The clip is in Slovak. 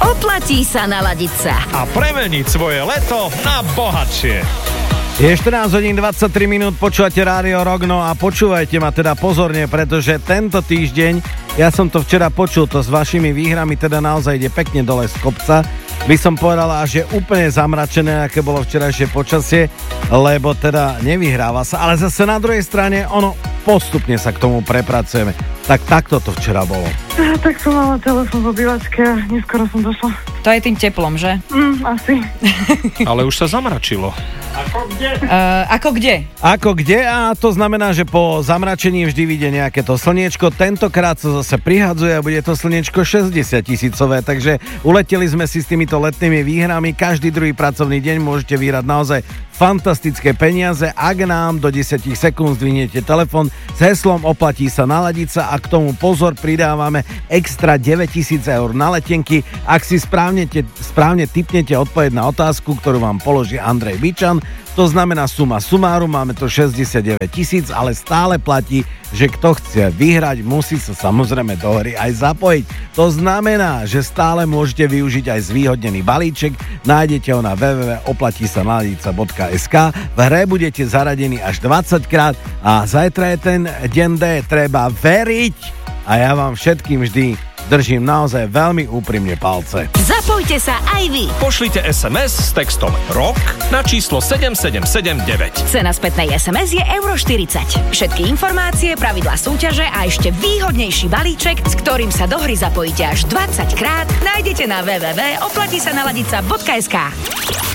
Oplatí sa naladiť sa. A premeniť svoje leto na bohatšie. Je 14 hodín 23 minút, počúvate Rádio Rock, no a počúvajte ma teda pozorne, pretože tento týždeň, ja som to včera počul, to s vašimi výhrami teda naozaj ide pekne dole z kopca. By som povedala, že úplne zamračené, aké bolo včerajšie počasie, lebo teda nevyhráva sa, ale zase na druhej strane, postupne sa k tomu prepracujeme. Tak takto to včera bolo. Tak som mala telefón v obývačke a neskoro som došla. To je tým teplom, že? Asi. Ale už sa zamračilo. Ako kde? Ako kde? A to znamená, že po zamračení vždy vyjde nejaké to slniečko. Tentokrát sa zase prihadzuje a bude to slniečko 60 000, takže uleteli sme si s týmito letnými výhrami. Každý druhý pracovný deň môžete vyhrať naozaj fantastické peniaze, ak nám do 10 sekúnd zdvihnete telefón s heslom Oplatí sa naladiť sa a k tomu pozor, pridávame extra 9 000 eur na letenky, ak si správne tipnete odpoveď na otázku, ktorú vám položí Andrej Bičan. To znamená suma sumárum, máme to 69 000, ale stále platí, že kto chce vyhrať, musí sa samozrejme do hry aj zapojiť. To znamená, že stále môžete využiť aj zvýhodnený balíček, nájdete ho na www.oplatisanaladica.sk. V hre budete zaradení až 20 krát a zajtra je ten deň D, treba veriť a ja vám všetkým vždy držím naozaj veľmi úprimne palce. Zapojte sa aj vy. Pošlite SMS s textom ROK na číslo 7779. Cena spätnej SMS je €40. Všetky informácie, pravidlá súťaže a ešte výhodnejší balíček, s ktorým sa do hry zapojíte až 20 krát, nájdete na www.oplatisanaladica.sk.